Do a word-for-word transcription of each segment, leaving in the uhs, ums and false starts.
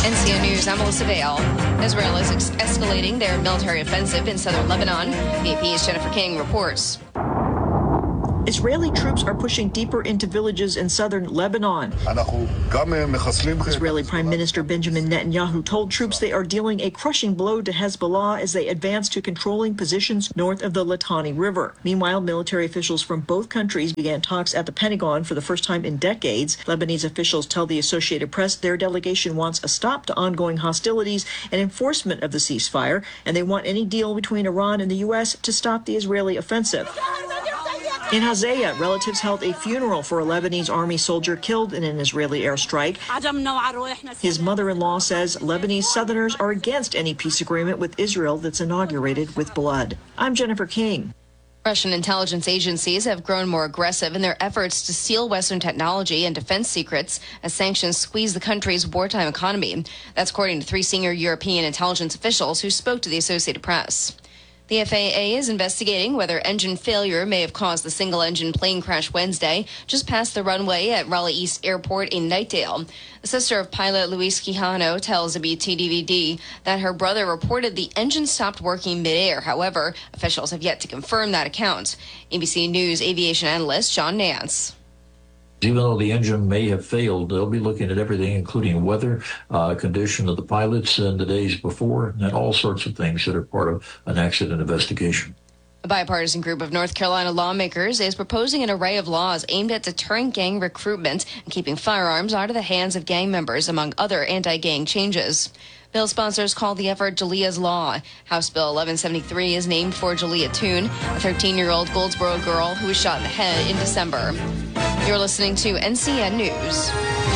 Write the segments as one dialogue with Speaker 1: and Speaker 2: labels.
Speaker 1: N C N News, I'm Melissa Vale. Israel is ex- escalating their military offensive in southern Lebanon. V A P's Jennifer King reports.
Speaker 2: Israeli troops are pushing deeper into villages in southern Lebanon. Israeli Prime Minister Benjamin Netanyahu told troops they are dealing a crushing blow to Hezbollah as they advance to controlling positions north of the Litani River. Meanwhile, military officials from both countries began talks at the Pentagon for the first time in decades. Lebanese officials tell the Associated Press their delegation wants a stop to ongoing hostilities and enforcement of the ceasefire, and they want any deal between Iran and the U S to stop the Israeli offensive. In Hazaya, relatives held a funeral for a Lebanese army soldier killed in an Israeli airstrike. His mother-in-law says Lebanese Southerners are against any peace agreement with Israel that's inaugurated with blood. I'm Jennifer King.
Speaker 1: Russian intelligence agencies have grown more aggressive in their efforts to steal Western technology and defense secrets as sanctions squeeze the country's wartime economy. That's according to three senior European intelligence officials who spoke to the Associated Press. The F A A is investigating whether engine failure may have caused the single-engine plane crash Wednesday just past the runway at Raleigh East Airport in Knightdale. The sister of pilot Luis Quijano tells W T D V D that her brother reported the engine stopped working midair. However, officials have yet to confirm that account. A B C News aviation analyst John Nance.
Speaker 3: Even though the engine may have failed, they'll be looking at everything, including weather, uh, condition of the pilots in the days before, and all sorts of things that are part of an accident investigation.
Speaker 1: A bipartisan group of North Carolina lawmakers is proposing an array of laws aimed at deterring gang recruitment and keeping firearms out of the hands of gang members, among other anti-gang changes. Bill sponsors call the effort Jalea's Law. House Bill eleven seventy-three is named for Jalea Toon, a thirteen-year-old Goldsboro girl who was shot in the head in December. You're listening to N C N News.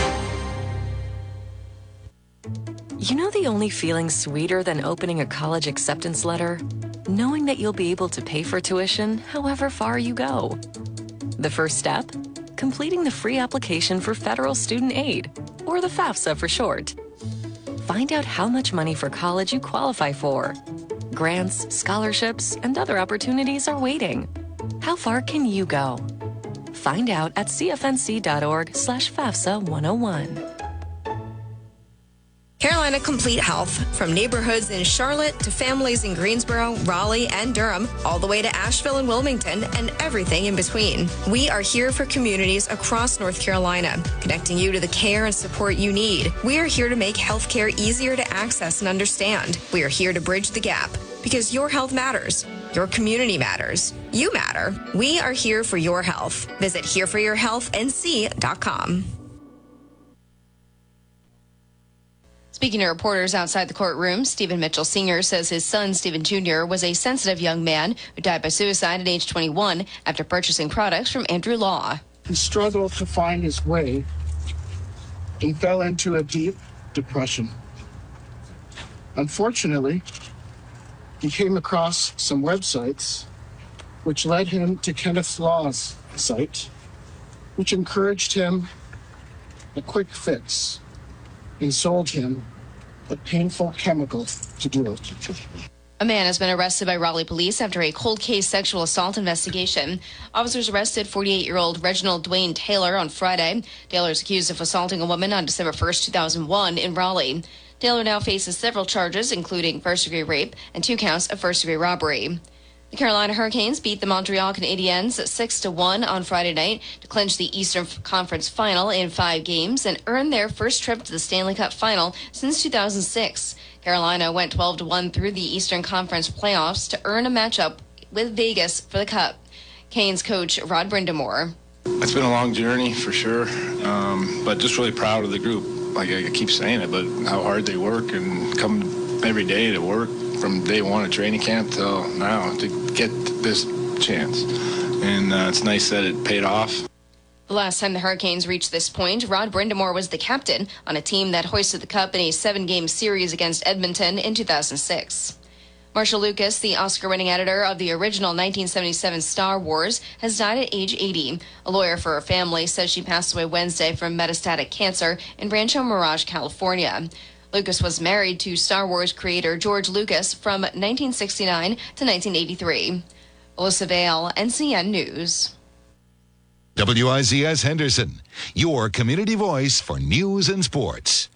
Speaker 4: You know the only feeling sweeter than opening a college acceptance letter? Knowing that you'll be able to pay for tuition however far you go. The first step? Completing the free application for federal student aid, or the FAFSA for short. Find out how much money for college you qualify for. Grants, scholarships, and other opportunities are waiting. How far can you go? Find out at cfnc.org slash FAFSA 101.
Speaker 1: Carolina Complete Health. From neighborhoods in Charlotte to families in Greensboro, Raleigh, and Durham, all the way to Asheville and Wilmington, and everything in between. We are here for communities across North Carolina, connecting you to the care and support you need. We are here to make healthcare easier to access and understand. We are here to bridge the gap, because your health matters. Your community matters. You matter. We are here for your health. Visit here for your health N C dot com. Speaking to reporters outside the courtroom, Stephen Mitchell Senior says his son, Stephen Junior, was a sensitive young man who died by suicide at age twenty-one after purchasing products from Andrew Law.
Speaker 5: He struggled to find his way. He fell into a deep depression. Unfortunately, he came across some websites which led him to Kenneth Law's site, which encouraged him a quick fix and sold him a painful chemical to do it.
Speaker 1: A man has been arrested by Raleigh police after a cold case sexual assault investigation. Officers arrested forty-eight-year-old Reginald Dwayne Taylor on Friday. Taylor is accused of assaulting a woman on December first, two thousand one in Raleigh. Taylor now faces several charges, including first-degree rape and two counts of first-degree robbery. The Carolina Hurricanes beat the Montreal Canadiens six to one on Friday night to clinch the Eastern Conference Final in five games and earn their first trip to the Stanley Cup Final since two thousand six. Carolina went twelve to one through the Eastern Conference playoffs to earn a matchup with Vegas for the Cup. Canes coach Rod Brindamore.
Speaker 6: It's been a long journey for sure, um, but just really proud of the group. Like I keep saying it, but how hard they work and come every day to work from day one at training camp till now to get this chance. And uh, it's nice that it paid off.
Speaker 1: The last time the Hurricanes reached this point, Rod Brindamore was the captain on a team that hoisted the cup in a seven-game series against Edmonton in two thousand six. Marshall Lucas, the Oscar-winning editor of the original nineteen seventy-seven Star Wars, has died at age eighty. A lawyer for her family says she passed away Wednesday from metastatic cancer in Rancho Mirage, California. Lucas was married to Star Wars creator George Lucas from nineteen sixty-nine to nineteen eighty-three. Melissa Vale, N C N News.
Speaker 7: W I Z S Henderson, your community voice for news and sports.